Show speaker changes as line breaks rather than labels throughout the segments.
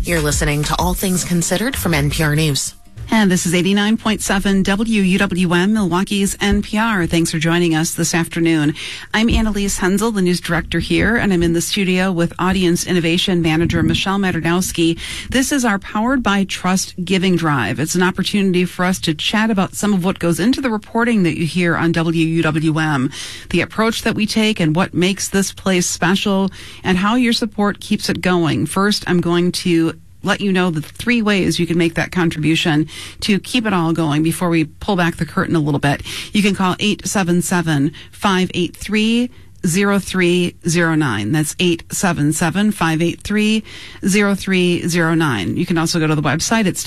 You're listening to All Things Considered from NPR News.
And this is 89.7 WUWM, Milwaukee's NPR. Thanks for joining us this afternoon. I'm Annalise Hensel, the news director here, and I'm in the studio with Audience Innovation Manager Michelle Maternowski. This is our Powered by Trust Giving Drive. It's an opportunity for us to chat about some of what goes into the reporting that you hear on WUWM, the approach that we take and what makes this place special, and how your support keeps it going. First, I'm going to let you know the 3 ways you can make that contribution to keep it all going before we pull back the curtain a little bit. You can call 877-583-0309. That's 877-583-0309. You can also go to the website. It's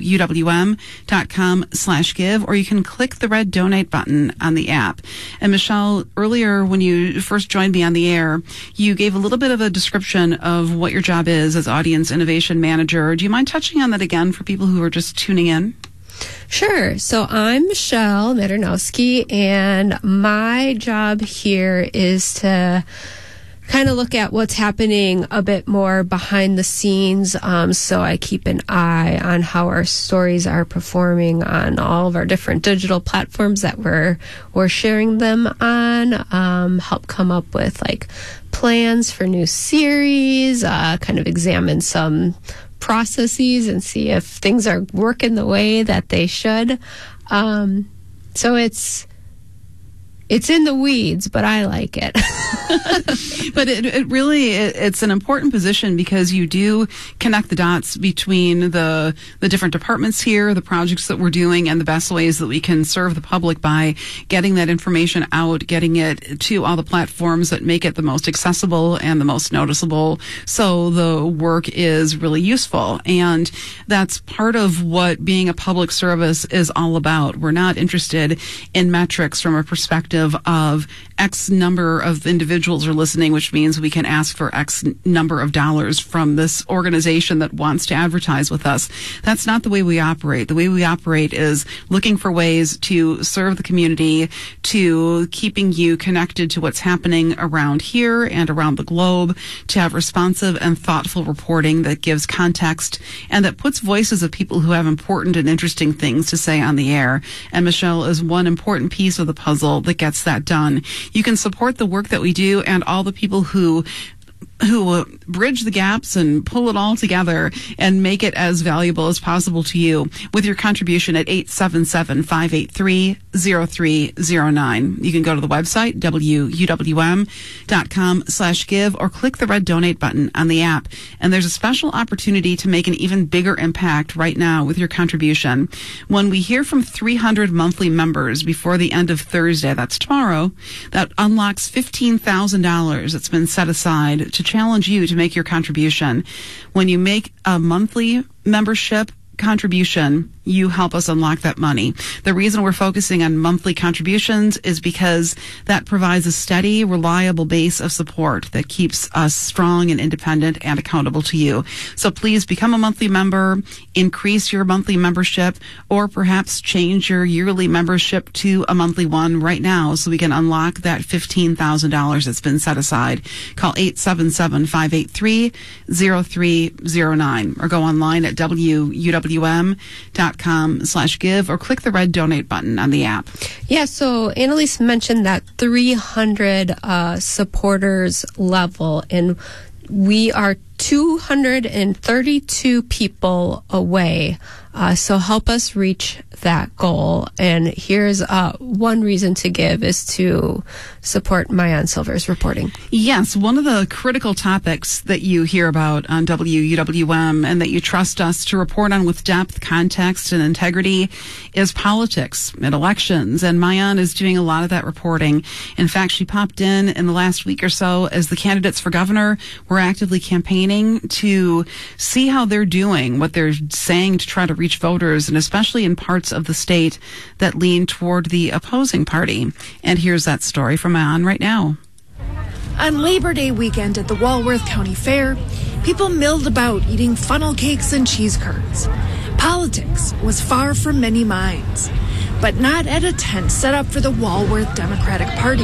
wuwm.com/give, or you can click the red donate button on the app. And Michelle, earlier when you first joined me on the air, you gave a little bit of a description of what your job is as Audience Innovation Manager. Do you mind touching on that again for people who are just tuning in?
Sure. So I'm Michelle Maternowski, and my job here is to kind of look at what's happening a bit more behind the scenes. So I keep an eye on how our stories are performing on all of our different digital platforms that we're sharing them on. Help come up with like plans for new series, kind of examine some processes and see if things are working the way that they should. So it's in the weeds, but I like it.
But it's an important position because you do connect the dots between the different departments here, the projects that we're doing, and the best ways that we can serve the public by getting that information out, getting it to all the platforms that make it the most accessible and the most noticeable. So the work is really useful. And that's part of what being a public service is all about. We're not interested in metrics from a perspective of X number of individuals are listening, which means we can ask for X number of dollars from this organization that wants to advertise with us. That's not the way we operate. The way we operate is looking for ways to serve the community, to keeping you connected to what's happening around here and around the globe, to have responsive and thoughtful reporting that gives context and that puts voices of people who have important and interesting things to say on the air. And Michelle is one important piece of the puzzle that gets that done. You can support the work that we do and all the people who bridge the gaps and pull it all together and make it as valuable as possible to you with your contribution at 877-583-0309. You can go to the website, wuwm.com/give, or click the red donate button on the app. And there's a special opportunity to make an even bigger impact right now with your contribution. When we hear from 300 monthly members before the end of Thursday, that's tomorrow, that unlocks $15,000 that's been set aside to challenge you to make your contribution. When you make a monthly membership contribution, you help us unlock that money. The reason we're focusing on monthly contributions is because that provides a steady, reliable base of support that keeps us strong and independent and accountable to you. So please become a monthly member, increase your monthly membership, or perhaps change your yearly membership to a monthly one right now so we can unlock that $15,000 that's been set aside. Call 877-583-0309 or go online at wuwm.com/give or click the red donate button on the app.
Yeah, so Annalise mentioned that 300 supporters level, and we are 232 people away. So help us reach that goal. And here's one reason to give is to support Maayan Silver's reporting.
Yes, one of the critical topics that you hear about on WUWM and that you trust us to report on with depth, context, and integrity is politics and elections. And Maayan is doing a lot of that reporting. In fact, she popped in the last week or so as the candidates for governor were actively campaigning to see how they're doing, what they're saying to try to reach voters, and especially in parts of the state that lean toward the opposing party. And here's that story from Maayan right now.
On Labor Day weekend at the Walworth County Fair, people milled about eating funnel cakes and cheese curds. Politics was far from many minds, but not at a tent set up for the Walworth Democratic Party.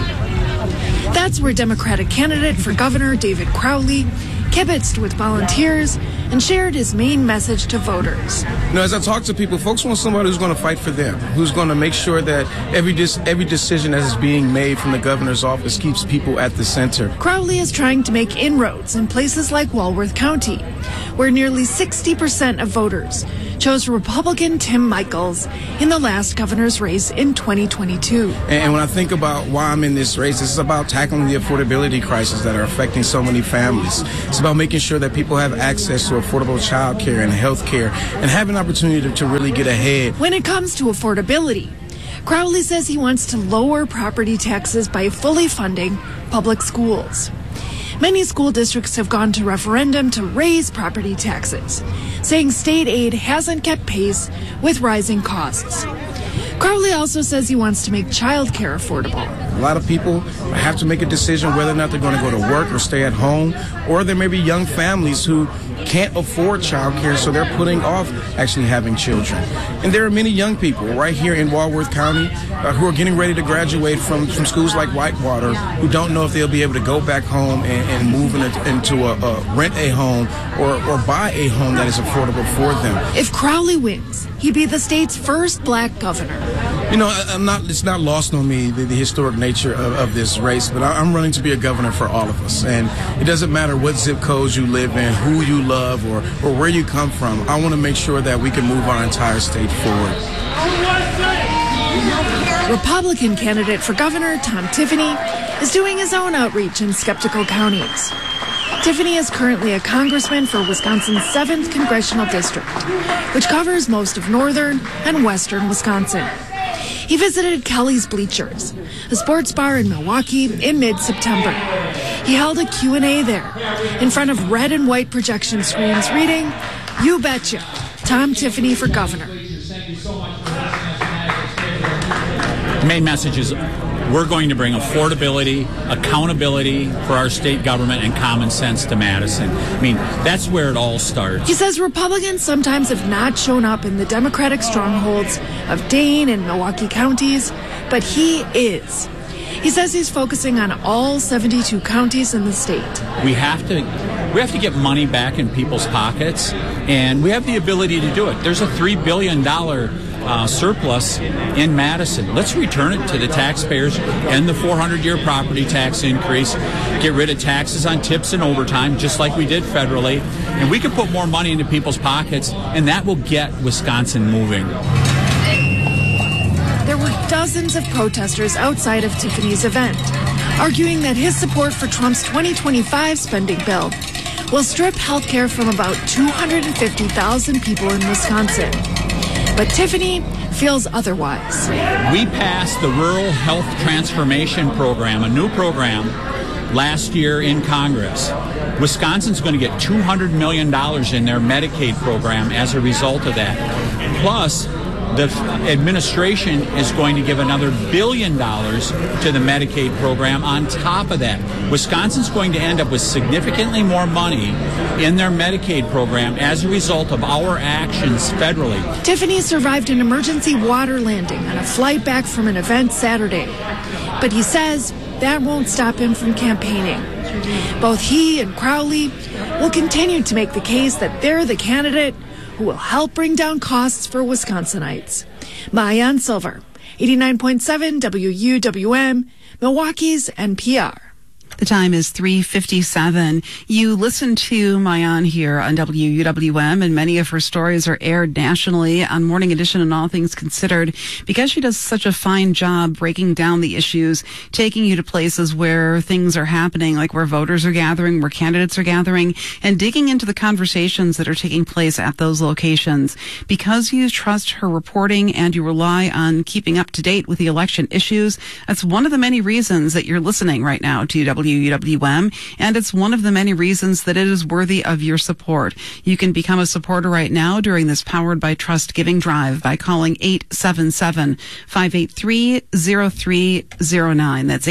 That's where Democratic candidate for governor David Crowley kibitzed with volunteers and shared his main message to voters.
As I talk to people, folks want somebody who's going to fight for them, who's going to make sure that every decision that is being made from the governor's office keeps people at the center.
Crowley is trying to make inroads in places like Walworth County, where nearly 60% of voters chose Republican Tim Michels in the last governor's race in 2022.
And when I think about why I'm in this race, this is about tackling the affordability crisis that are affecting so many families. It's about making sure that people have access to affordable child care and health care and have an opportunity to really get ahead.
When it comes to affordability, Crowley says he wants to lower property taxes by fully funding public schools. Many school districts have gone to referendum to raise property taxes, saying state aid hasn't kept pace with rising costs. Crowley also says he wants to make childcare affordable.
A lot of people have to make a decision whether or not they're going to go to work or stay at home, or there may be young families who can't afford childcare, so they're putting off actually having children. And there are many young people right here in Walworth County who are getting ready to graduate from schools like Whitewater, who don't know if they'll be able to go back home and move into rent a home or buy a home that is affordable for them.
If Crowley wins, he'd be the state's first black governor.
It's not lost on me the historic nature of this race, but I'm running to be a governor for all of us. And it doesn't matter what zip codes you live in, who you love, or where you come from. I want to make sure that we can move our entire state forward.
Republican candidate for governor Tom Tiffany is doing his own outreach in skeptical counties. Tiffany is currently a congressman for Wisconsin's 7th congressional district, which covers most of northern and western Wisconsin. He visited Kelly's Bleachers, a sports bar in Milwaukee, in mid-September. He held a Q&A there in front of red and white projection screens reading, "You Betcha, Tom Tiffany for Governor."
Main message is we're going to bring affordability, accountability for our state government, and common sense to Madison. That's where it all starts.
He says Republicans sometimes have not shown up in the Democratic strongholds of Dane and Milwaukee counties, but he is. He says he's focusing on all 72 counties in the state.
We have to get money back in people's pockets, and we have the ability to do it. There's a $3 billion surplus in Madison. Let's return it to the taxpayers, end the 400-year property tax increase, get rid of taxes on tips and overtime, just like we did federally, and we can put more money into people's pockets, and that will get Wisconsin moving.
There were dozens of protesters outside of Tiffany's event, arguing that his support for Trump's 2025 spending bill will strip health care from about 250,000 people in Wisconsin. But Tiffany feels otherwise.
We passed the Rural Health Transformation Program, a new program, last year in Congress. Wisconsin's going to get $200 million in their Medicaid program as a result of that. Plus, the administration is going to give another $1 billion to the Medicaid program on top of that. Wisconsin's going to end up with significantly more money in their Medicaid program as a result of our actions federally.
Tiffany survived an emergency water landing on a flight back from an event Saturday. But he says that won't stop him from campaigning. Both he and Crowley will continue to make the case that they're the candidate who will help bring down costs for Wisconsinites. Maayan Silver, 89.7 WUWM, Milwaukee's NPR.
The time is 3:57. You listen to Maayan here on WUWM, and many of her stories are aired nationally on Morning Edition and All Things Considered because she does such a fine job breaking down the issues, taking you to places where things are happening, like where voters are gathering, where candidates are gathering, and digging into the conversations that are taking place at those locations. Because you trust her reporting and you rely on keeping up to date with the election issues, that's one of the many reasons that you're listening right now to WUWM, and it's one of the many reasons that it is worthy of your support. You can become a supporter right now during this Powered by Trust Giving Drive by calling 877-583-0309. That's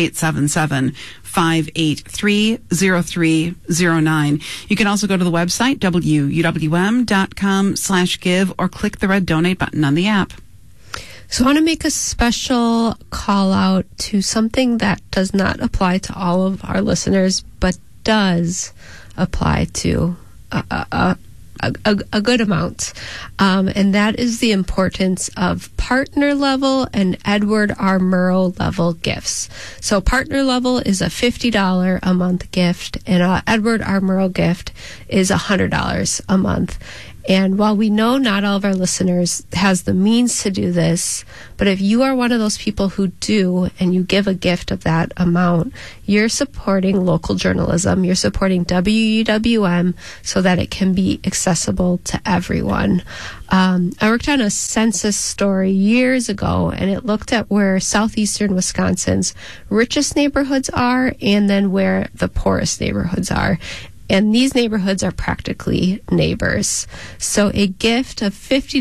877-583-0309. You can also go to the website, wuwm.com/give, or click the red donate button on the app.
So I want to make a special call out to something that does not apply to all of our listeners, but does apply to a a good amount. And that is the importance of partner level and Edward R. Murrow level gifts. So partner level is a $50 a month gift, and a Edward R. Murrow gift is $100 a month. And while we know not all of our listeners has the means to do this, but if you are one of those people who do and you give a gift of that amount, you're supporting local journalism. You're supporting WUWM so that it can be accessible to everyone. I worked on a census story years ago, and it looked at where southeastern Wisconsin's richest neighborhoods are and then where the poorest neighborhoods are. And these neighborhoods are practically neighbors. So a gift of $50,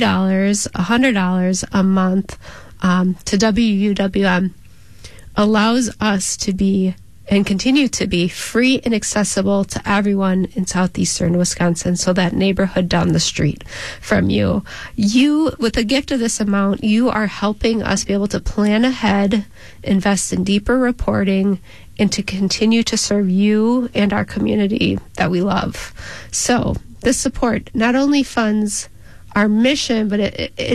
$100 a month to WUWM allows us to be and continue to be free and accessible to everyone in southeastern Wisconsin, so that neighborhood down the street from you. You, with a gift of this amount, you are helping us be able to plan ahead, invest in deeper reporting, and to continue to serve you and our community that we love. So this support not only funds our mission, but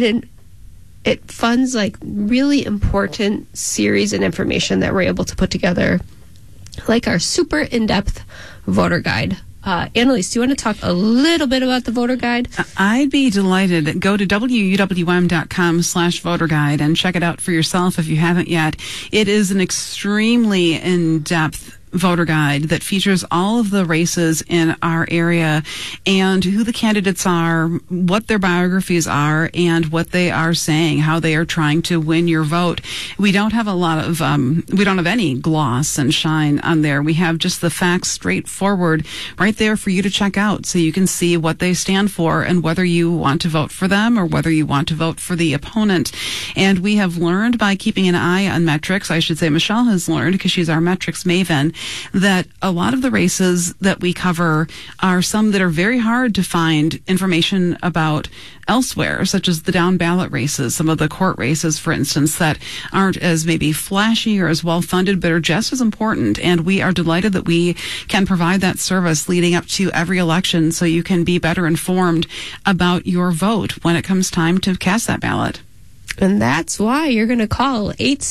it funds like really important series and information that we're able to put together, like our super in-depth voter guide. Annalise, do you want to talk a little bit about the voter guide?
I'd be delighted. Go to wuwm.com/voter guide and check it out for yourself if you haven't yet. It is an extremely in-depth voter guide that features all of the races in our area and who the candidates are, what their biographies are, and what they are saying, how they are trying to win your vote. We don't have a lot of, we don't have any gloss and shine on there. We have just the facts straightforward right there for you to check out so you can see what they stand for and whether you want to vote for them or whether you want to vote for the opponent. And we have learned by keeping an eye on metrics, I should say Michelle has learned because she's our metrics maven, that a lot of the races that we cover are some that are very hard to find information about elsewhere, such as the down ballot races, some of the court races, for instance, that aren't as maybe flashy or as well funded, but are just as important. And we are delighted that we can provide that service leading up to every election so you can be better informed about your vote when it comes time to cast that ballot.
And that's why you're going to call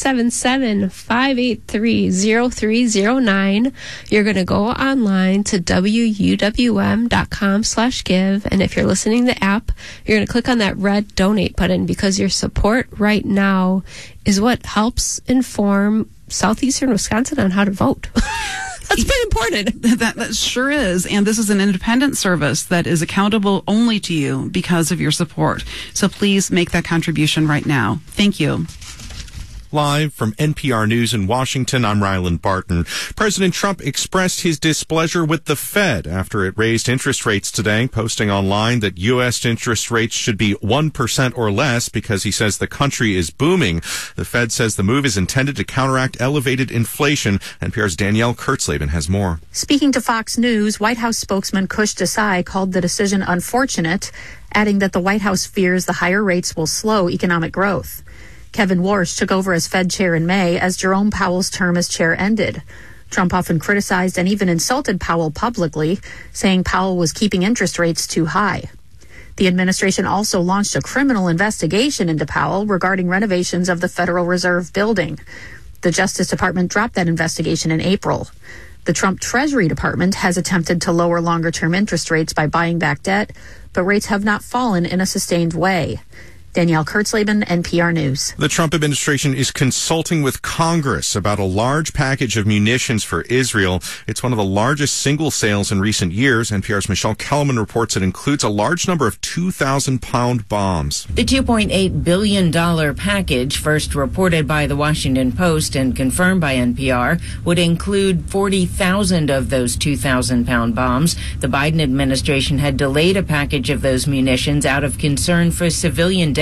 877-583-0309. You're going to go online to wuwm.com/give. And if you're listening to the app, you're going to click on that red donate button, because your support right now is what helps inform southeastern Wisconsin on how to vote. That's pretty important.
That sure is. And this is an independent service that is accountable only to you because of your support. So please make that contribution right now. Thank you.
Live from NPR News in Washington, I'm Ryland Barton. President Trump expressed his displeasure with the Fed after it raised interest rates today, posting online that U.S. interest rates should be 1% or less because he says the country is booming. The Fed says the move is intended to counteract elevated inflation. NPR's Danielle Kurtzleben has more.
Speaking to Fox News, White House spokesman Kush Desai called the decision unfortunate, adding that the White House fears the higher rates will slow economic growth. Kevin Warsh took over as Fed chair in May as Jerome Powell's term as chair ended. Trump often criticized and even insulted Powell publicly, saying Powell was keeping interest rates too high. The administration also launched a criminal investigation into Powell regarding renovations of the Federal Reserve building. The Justice Department dropped that investigation in April. The Trump Treasury Department has attempted to lower longer-term interest rates by buying back debt, but rates have not fallen in a sustained way. Danielle Kurtzleben, NPR News.
The Trump administration is consulting with Congress about a large package of munitions for Israel. It's one of the largest single sales in recent years. NPR's Michelle Kellerman reports it includes a large number of 2,000-pound bombs.
The $2.8 billion package, first reported by the Washington Post and confirmed by NPR, would include 40,000 of those 2,000-pound bombs. The Biden administration had delayed a package of those munitions out of concern for civilian deaths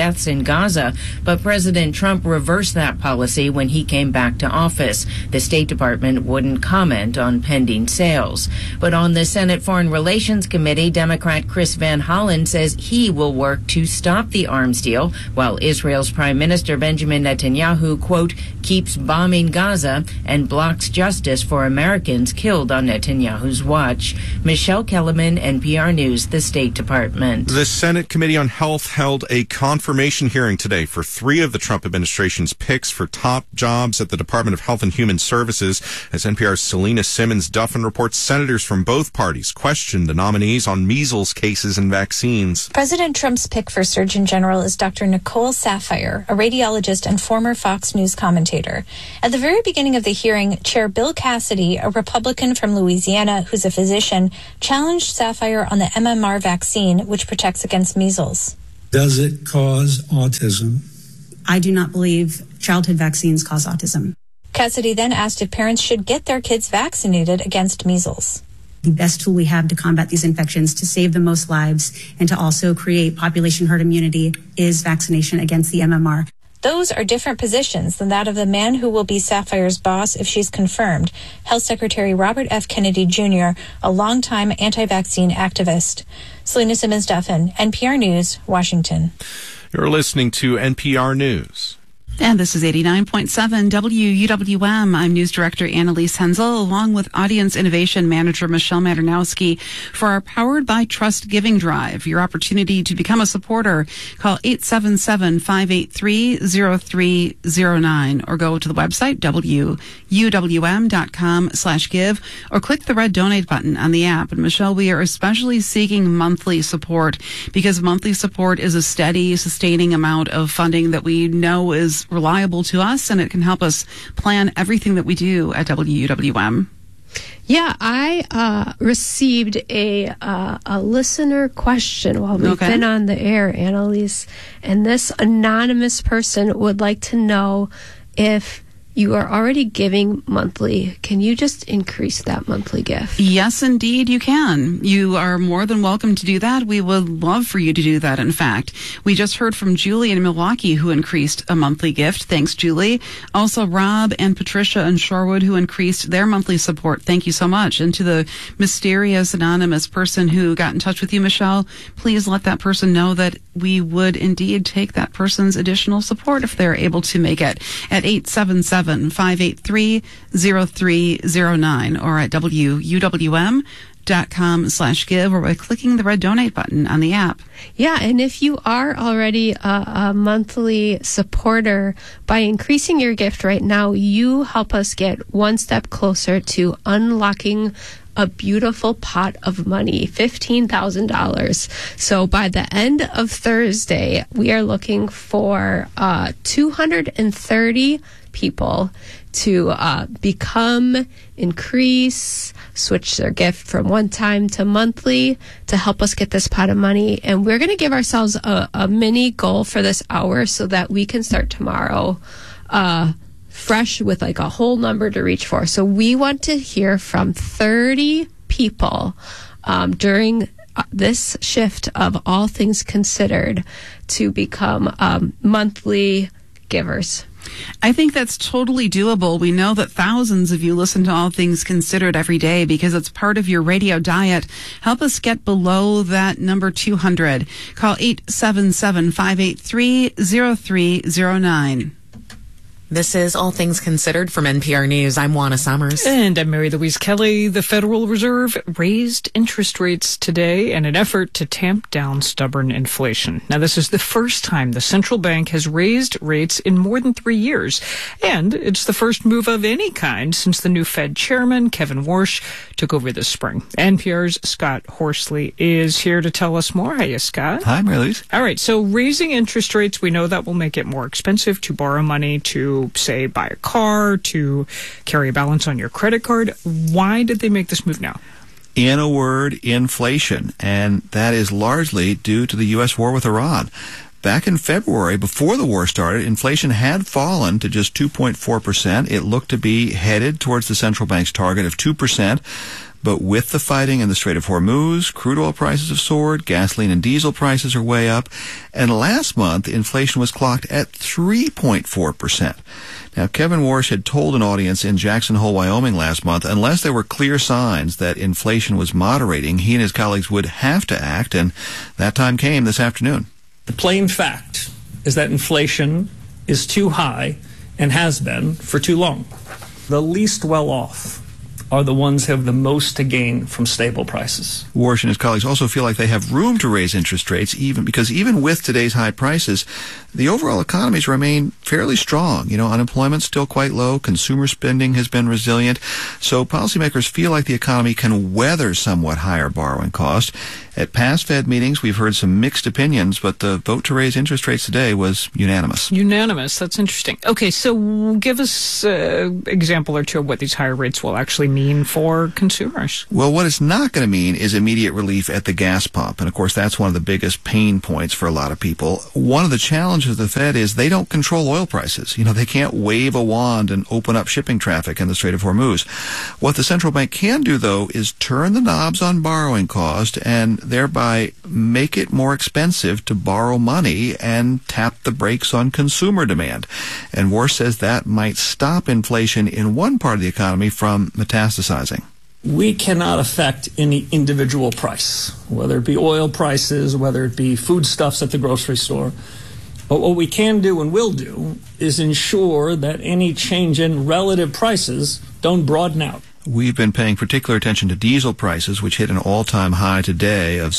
deaths in Gaza, but President Trump reversed that policy when he came back to office. The State Department wouldn't comment on pending sales. But on the Senate Foreign Relations Committee, Democrat Chris Van Hollen says he will work to stop the arms deal, while Israel's Prime Minister Benjamin Netanyahu, quote, keeps bombing Gaza and blocks justice for Americans killed on Netanyahu's watch. Michelle Kellerman, NPR News, the State Department.
The Senate Committee on Health held a confirmation hearing today for 3 of the Trump administration's picks for top jobs at the Department of Health and Human Services. As NPR's Selena Simmons-Duffin reports, senators from both parties questioned the nominees on measles cases and vaccines.
President Trump's pick for Surgeon General is Dr. Nicole Saphier, a radiologist and former Fox News commentator. At the very beginning of the hearing, Chair Bill Cassidy, a Republican from Louisiana who's a physician, challenged Saphier on the MMR vaccine, which protects against measles.
Does it cause autism?
I do not believe childhood vaccines cause autism.
Cassidy then asked if parents should get their kids vaccinated against measles.
The best tool we have to combat these infections, to save the most lives, and to also create population herd immunity is vaccination against the MMR.
Those are different positions than that of the man who will be Saphier's boss if she's confirmed, Health Secretary Robert F. Kennedy Jr., a longtime anti-vaccine activist. Selena Simmons-Duffin, NPR News, Washington.
You're listening to NPR News.
And this is 89.7 WUWM. I'm News Director Annalise Hensel, along with Audience Innovation Manager Michelle Maternowski for our Powered by Trust Giving Drive. Your opportunity to become a supporter. Call 877-583-0309 or go to the website WUWM.com/give or click the red donate button on the app. And Michelle, we are especially seeking monthly support because monthly support is a steady, sustaining amount of funding that we know is reliable to us, and it can help us plan everything that we do at WUWM.
Yeah, I received a listener question while we've been on the air, Annalise, and this anonymous person would like to know if you are already giving monthly. Can you just increase that monthly gift?
Yes, indeed, you can. You are more than welcome to do that. We would love for you to do that, in fact. We just heard from Julie in Milwaukee who increased a monthly gift. Thanks, Julie. Also, Rob and Patricia in Shorewood who increased their monthly support. Thank you so much. And to the mysterious anonymous person who got in touch with you, Michelle, please let that person know that we would indeed take that person's additional support if they're able to make it at 877-583-0309 or at WUWM.com/give or by clicking the red donate button on the app.
Yeah, and if you are already a monthly supporter, by increasing your gift right now, you help us get one step closer to unlocking a beautiful pot of money, $15,000. So by the end of Thursday, we are looking for 230 people to increase, switch their gift from one time to monthly to help us get this pot of money. And we're going to give ourselves a mini goal for this hour so that we can start tomorrow fresh with like a whole number to reach for. So we want to hear from 30 people during this shift of All Things Considered to become monthly givers.
I think that's totally doable. We know that thousands of you listen to All Things Considered every day because it's part of your radio diet. Help us get below that number 200. Call 877-583-0309.
This is All Things Considered from NPR News. I'm Juana Summers.
And I'm Mary Louise Kelly. The Federal Reserve raised interest rates today in an effort to tamp down stubborn inflation. Now, this is the first time the central bank has raised rates in more than 3 years. And it's the first move of any kind since the new Fed chairman, Kevin Warsh, took over this spring. NPR's Scott Horsley is here to tell us more. Hiya, Scott.
Hi, Mary Louise.
All right, so raising interest rates, we know that will make it more expensive to borrow money to, say, buy a car, to carry a balance on your credit card. Why did they make this move now?
In a word, inflation. And that is largely due to the U.S. war with Iran. Back in February, before the war started, inflation had fallen to just 2.4%. It looked to be headed towards the central bank's target of 2%. But with the fighting in the Strait of Hormuz, crude oil prices have soared, gasoline and diesel prices are way up, and last month inflation was clocked at 3.4%. Now, Kevin Warsh had told an audience in Jackson Hole, Wyoming last month, unless there were clear signs that inflation was moderating, he and his colleagues would have to act, and that time came this afternoon.
The plain fact is that inflation is too high and has been for too long. The least well off are the ones who have the most to gain from stable prices.
Warsh and his colleagues also feel like they have room to raise interest rates, even with today's high prices, the overall economies remain fairly strong. Unemployment's still quite low, consumer spending has been resilient, so policymakers feel like the economy can weather somewhat higher borrowing costs. At past Fed meetings, we've heard some mixed opinions, but the vote to raise interest rates today was unanimous.
Unanimous. That's interesting. Okay, so give us an example or two of what these higher rates will actually mean for consumers.
Well, what it's not going to mean is immediate relief at the gas pump. And, of course, that's one of the biggest pain points for a lot of people. One of the challenges of the Fed is they don't control oil prices. They can't wave a wand and open up shipping traffic in the Strait of Hormuz. What the central bank can do, though, is turn the knobs on borrowing cost and thereby make it more expensive to borrow money and tap the brakes on consumer demand. And Warsh says that might stop inflation in one part of the economy from metastasizing.
We cannot affect any individual price, whether it be oil prices, whether it be foodstuffs at the grocery store. But what we can do and will do is ensure that any change in relative prices don't broaden out.
We've been paying particular attention to diesel prices, which hit an all-time high today of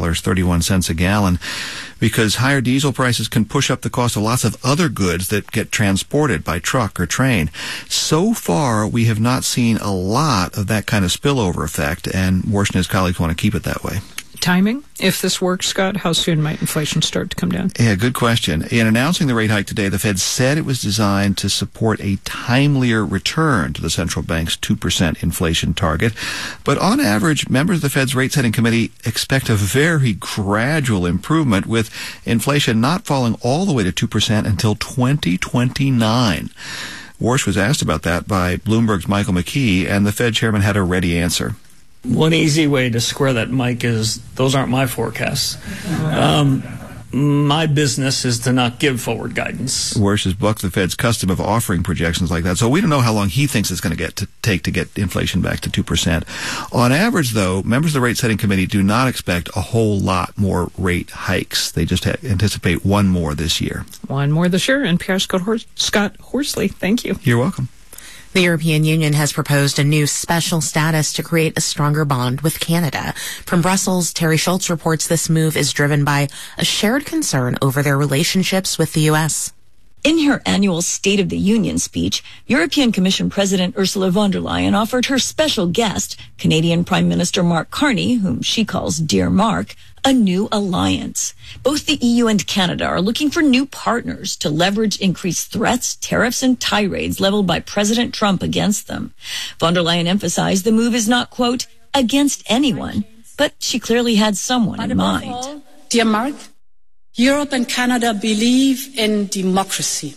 $6.31 a gallon, because higher diesel prices can push up the cost of lots of other goods that get transported by truck or train. So far, we have not seen a lot of that kind of spillover effect, and Warsh and his colleagues want to keep it that way.
Timing, if this works, Scott, how soon might inflation start to come down?
Yeah, good question. In announcing the rate hike today, the Fed said it was designed to support a timelier return to the central bank's 2% inflation target. But on average, members of the Fed's rate-setting committee expect a very gradual improvement, with inflation not falling all the way to 2% until 2029. Warsh was asked about that by Bloomberg's Michael McKee, and the Fed chairman had a ready answer.
One easy way to square that, Mike, is those aren't my forecasts. My business is to not give forward guidance.
Warsh has bucked the Fed's custom of offering projections like that, so we don't know how long he thinks it's going to take to get inflation back to 2%. On average, though, members of the rate-setting committee do not expect a whole lot more rate hikes. They just anticipate one more this year.
One more this year. NPR's Scott Horsley, thank you.
You're welcome.
The European Union has proposed a new special status to create a stronger bond with Canada. From Brussels, Terry Schultz reports this move is driven by a shared concern over their relationships with the U.S.
In her annual State of the Union speech, European Commission President Ursula von der Leyen offered her special guest, Canadian Prime Minister Mark Carney, whom she calls Dear Mark, a new alliance. Both the EU and Canada are looking for new partners to leverage increased threats, tariffs, and tirades leveled by President Trump against them. Von der Leyen emphasized the move is not, quote, against anyone, but she clearly had someone in mind.
Dear Mark, Europe and Canada believe in democracy.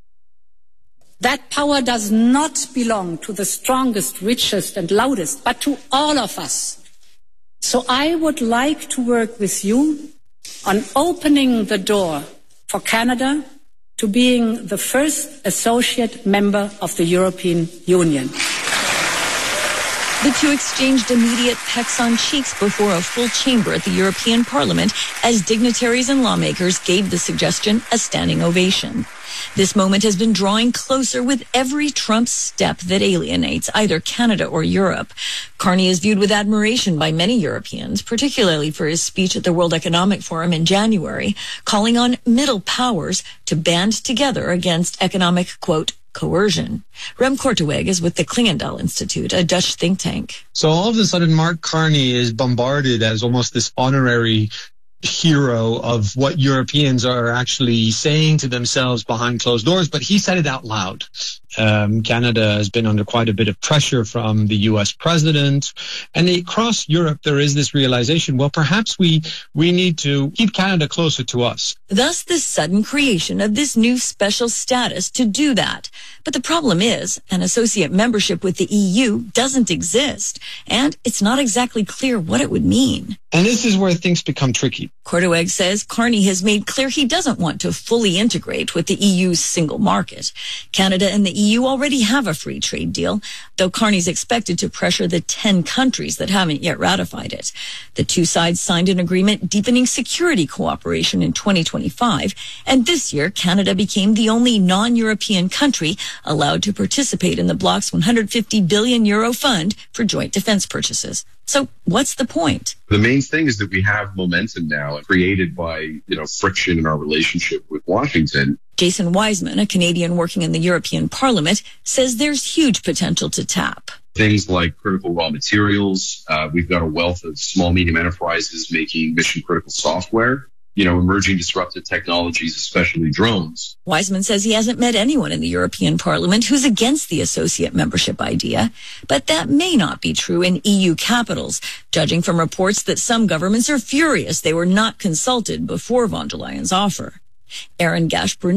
That power does not belong to the strongest, richest, and loudest, but to all of us. So I would like to work with you on opening the door for Canada to being the first associate member of the European Union.
The two exchanged immediate pecks on cheeks before a full chamber at the European Parliament as dignitaries and lawmakers gave the suggestion a standing ovation. This moment has been drawing closer with every Trump step that alienates either Canada or Europe. Carney is viewed with admiration by many Europeans, particularly for his speech at the World Economic Forum in January, calling on middle powers to band together against economic, quote, coercion. Rem Korteweg is with the Klingendahl Institute, a Dutch think tank.
So all of a sudden, Mark Carney is bombarded as almost this honorary hero of what Europeans are actually saying to themselves behind closed doors, but he said it out loud. Canada has been under quite a bit of pressure from the U.S. president. And across Europe, there is this realization, well, perhaps we need to keep Canada closer to us.
Thus, the sudden creation of this new special status to do that. But the problem is, an associate membership with the EU doesn't exist, and it's not exactly clear what it would mean.
And this is where things become tricky.
Korteweg says Carney has made clear he doesn't want to fully integrate with the EU's single market. Canada and the EU already have a free trade deal, though Carney's expected to pressure the 10 countries that haven't yet ratified it. The two sides signed an agreement deepening security cooperation in 2025, and this year Canada became the only non-European country allowed to participate in the bloc's €150 billion fund for joint defense purchases. So what's the point?
The main thing is that we have momentum now created by, friction in our relationship with Washington.
Jason Wiseman, a Canadian working in the European Parliament, says there's huge potential to tap.
Things like critical raw materials. We've got a wealth of small, medium enterprises making mission critical software. Emerging disruptive technologies, especially drones.
Wiseman says he hasn't met anyone in the European Parliament who's against the associate membership idea, but that may not be true in EU capitals, judging from reports that some governments are furious they were not consulted before von der Leyen's offer. Aaron Gash